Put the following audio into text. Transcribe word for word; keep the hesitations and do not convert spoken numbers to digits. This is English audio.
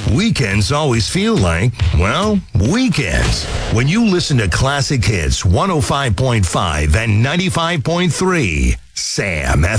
Weekends always feel like, well, weekends. When you listen to Classic Hits one oh five point five and ninety-five point three, Sam F